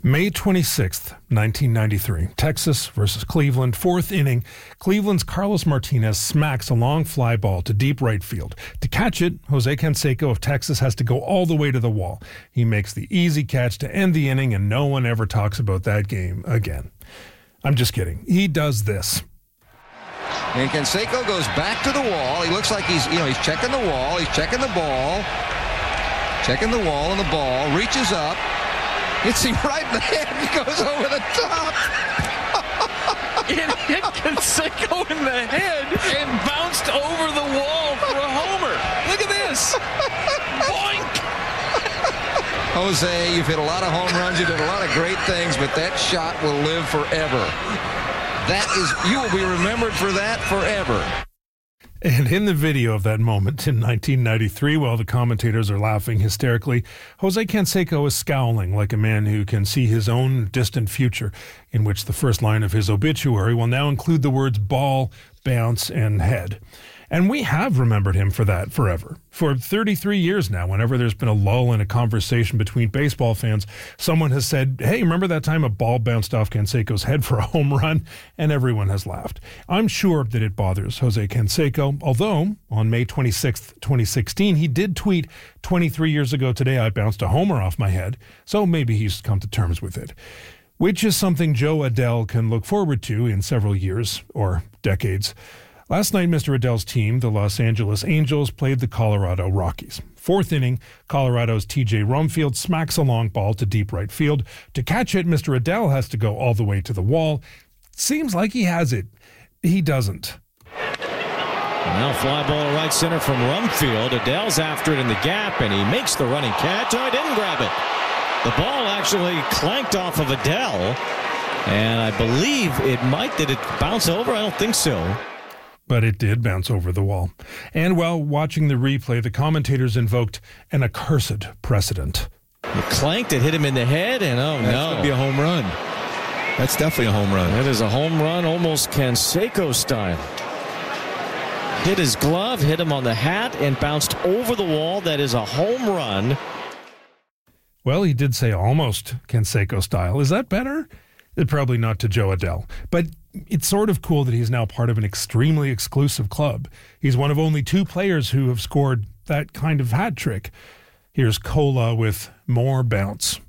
May 26th, 1993, Texas versus Cleveland, fourth inning. Cleveland's Carlos Martinez smacks a long fly ball to deep right field. To catch it, Jose Canseco of Texas has to go all the way to the wall. He makes the easy catch to end the inning, and no one ever talks about that game again. I'm just kidding. He does this. And Canseco goes back to the wall. He looks like he's checking the wall. He's checking the ball. Checking the wall, and the ball reaches up. Hits him right in the head. He goes over the top. It hit Canseco in the head and bounced over the wall for a homer. Look at this. Boink. Jose, you've hit a lot of home runs. You did a lot of great things, but that shot will live forever. You will be remembered for that forever. And in the video of that moment in 1993, while the commentators are laughing hysterically, Jose Canseco is scowling like a man who can see his own distant future, in which the first line of his obituary will now include the words ball, bounce, and head. And we have remembered him for that forever. For 33 years now, whenever there's been a lull in a conversation between baseball fans, someone has said, hey, remember that time a ball bounced off Canseco's head for a home run? And everyone has laughed. I'm sure that it bothers Jose Canseco, although on May 26th, 2016, he did tweet, 23 years ago today, I bounced a homer off my head. So maybe he's come to terms with it. Which is something Jo Adell can look forward to in several years or decades. Last night, Mr. Adell's team, the Los Angeles Angels, played the Colorado Rockies. Fourth inning, Colorado's TJ Rumfield smacks a long ball to deep right field. To catch it, Mr. Adell has to go all the way to the wall. Seems like he has it. He doesn't. Now fly ball to right center from Rumfield. Adell's after it in the gap, and he makes the running catch. Oh, he didn't grab it. The ball actually clanked off of Adell, and I believe did it bounce over? I don't think so. But it did bounce over the wall. And while watching the replay, the commentators invoked an accursed precedent. It clanked, it hit him in the head, and That's going to be a home run. That's definitely a home run. That is a home run, almost Canseco style. Hit his glove, hit him on the hat, and bounced over the wall. That is a home run. Well, he did say almost Canseco style. Is that better? Probably not to Jo Adell. But it's sort of cool that he's now part of an extremely exclusive club. He's one of only two players who have scored that kind of hat trick. Here's Cola with more bounce.